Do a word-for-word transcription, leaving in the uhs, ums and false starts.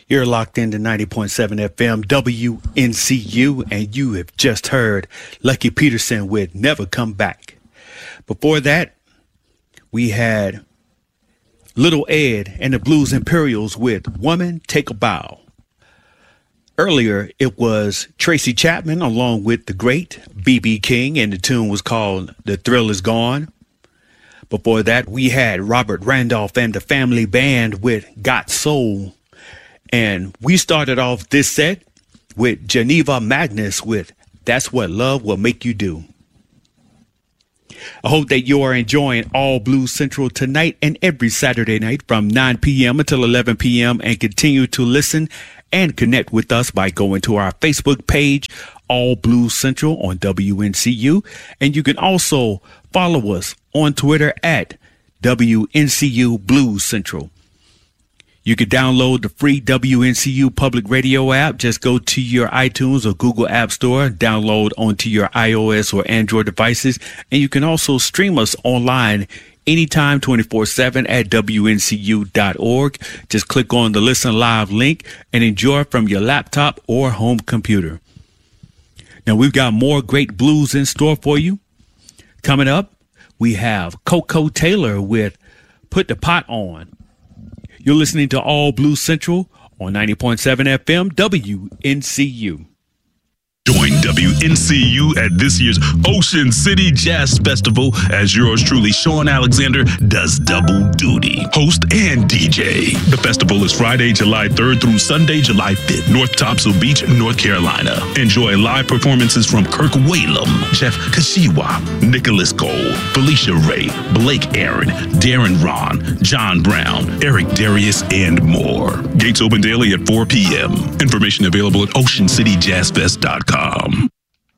You're locked into ninety point seven F M W N C U, and you have just heard Lucky Peterson with Never Come Back. Before that, we had Little Ed and the Blues Imperials with Woman Take a Bow. Earlier, it was Tracy Chapman along with the great B B King, and the tune was called The Thrill Is Gone. Before that, we had Robert Randolph and the Family Band with Got Soul. And we started off this set with Geneva Magnus with That's What Love Will Make You Do. I hope that you are enjoying All Blues Central tonight and every Saturday night from nine p.m. until eleven p.m. and continue to listen and connect with us by going to our Facebook page, All Blues Central on W N C U. And you can also follow us on Twitter at W N C U Blues Central. You can download the free W N C U Public Radio app. Just go to your iTunes or Google App Store, download onto your iOS or Android devices, and you can also stream us online anytime, twenty-four seven at W N C U dot org. Just click on the Listen Live link and enjoy from your laptop or home computer. Now, we've got more great blues in store for you. Coming up, we have Coco Taylor with Put the Pot On. You're listening to All Blues Central on ninety point seven F M W N C U. Join W N C U at this year's Ocean City Jazz Festival as yours truly, Sean Alexander, does double duty, host and D J. The festival is Friday, July third through Sunday, July fifth, North Topsail Beach, North Carolina. Enjoy live performances from Kirk Whalum, Jeff Kashiwa, Nicholas Cole, Felicia Ray, Blake Aaron, Darren Ron, John Brown, Eric Darius, and more. Gates open daily at four p.m. Information available at ocean city jazz fest dot com.